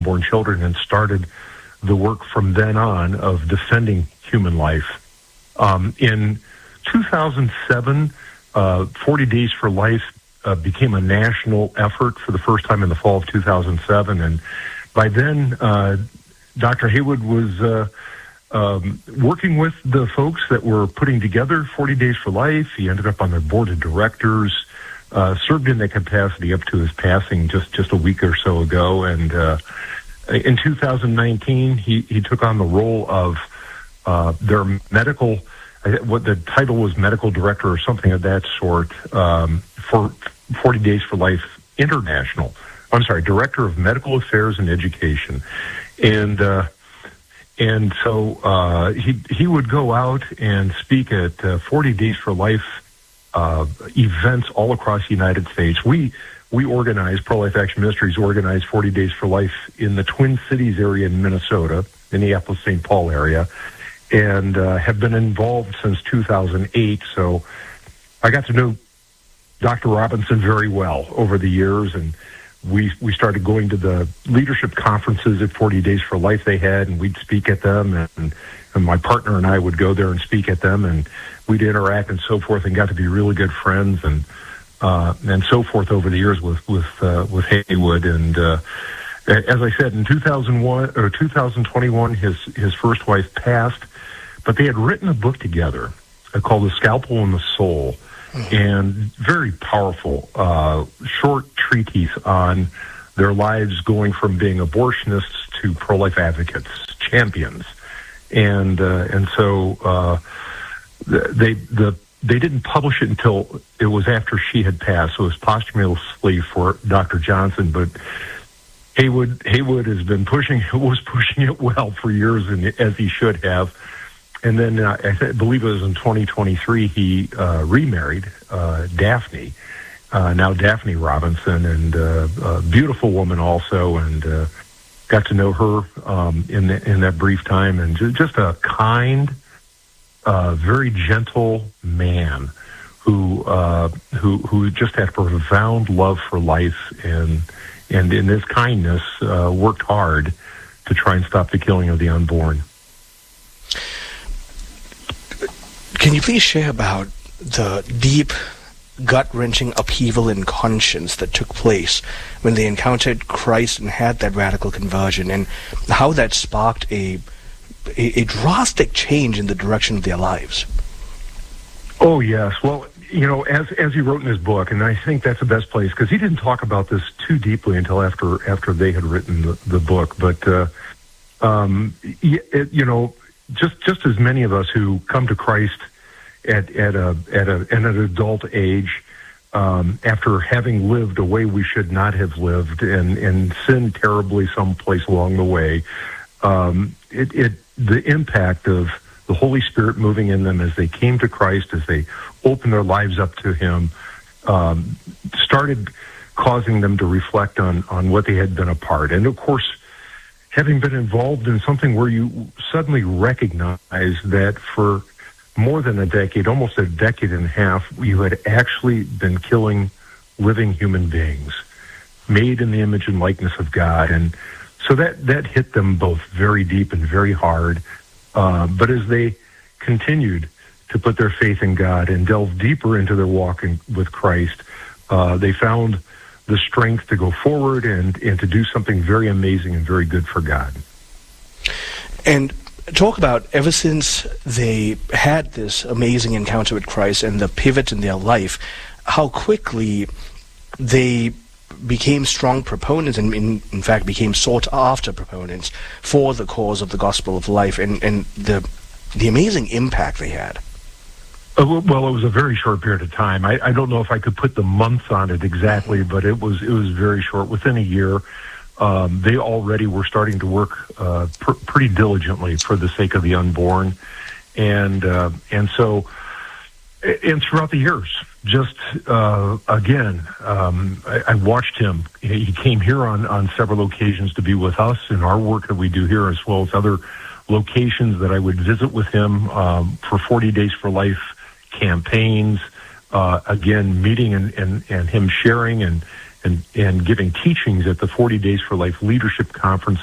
unborn children and started the work from then on of defending human life. In 2007, 40 Days for Life became a national effort for the first time in the fall of 2007. And by then, Dr. Haywood was working with the folks that were putting together 40 Days for Life. He ended up on their board of directors, served in that capacity up to his passing just a week or so ago. And in 2019, he took on the role of their medical, what the title was, medical director or something of that sort, for 40 Days for Life International. I'm sorry, Director of Medical Affairs and Education. And so he would go out and speak at 40 Days for Life events all across the United States. We organize, Pro-Life Action Ministries organize 40 Days for Life in the Twin Cities area in Minnesota, Minneapolis, St. Paul area, and have been involved since 2008. So I got to know Dr. Robinson very well over the years, and we started going to the leadership conferences at 40 Days for Life they had, and we'd speak at them, and my partner and I would go there and speak at them, and we'd interact and so forth, and got to be really good friends and so forth over the years with Haywood. And as I said, in 2001 or 2021, his first wife passed, but they had written a book together called The Scalpel and the Soul. And very powerful, short treatise on their lives going from being abortionists to pro-life advocates, champions. And so they didn't publish it until it was after she had passed. So it was posthumously for Dr. Johnson, but Haywood has been pushing it well for years, and as he should have. And then I believe it was in 2023 he remarried Daphne, now Daphne Robinson, and a beautiful woman also, and got to know her in that brief time, and just a kind, very gentle man who just had profound love for life, and in his kindness worked hard to try and stop the killing of the unborn. Can you please share about the deep, gut-wrenching upheaval in conscience that took place when they encountered Christ and had that radical conversion, and how that sparked a drastic change in the direction of their lives? Oh, yes. Well, as he wrote in his book, and I think that's the best place, because he didn't talk about this too deeply until after they had written the book. But, just as many of us who come to Christ at an adult age, after having lived a way we should not have lived and sinned terribly someplace along the way, the impact of the Holy Spirit moving in them as they came to Christ, as they opened their lives up to Him, started causing them to reflect on what they had been a part. And of course, having been involved in something where you suddenly recognize that for more than a decade, almost a decade and a half, you had actually been killing living human beings, made in the image and likeness of God. And so that hit them both very deep and very hard. But as they continued to put their faith in God and delve deeper into their walk with Christ, they found the strength to go forward and to do something very amazing and very good for God. And talk about, ever since they had this amazing encounter with Christ and the pivot in their life, how quickly they became strong proponents and in fact became sought after proponents for the cause of the gospel of life, and the amazing impact they had. Well, it was a very short period of time. I don't know if I could put the months on it exactly, but it was very short. Within a year, they already were starting to work pretty diligently for the sake of the unborn, and so throughout the years, just again, I watched him. He came here on several occasions to be with us in our work that we do here, as well as other locations that I would visit with him for 40 Days for Life campaigns, again, meeting and him sharing and and giving teachings at the 40 Days for Life Leadership Conference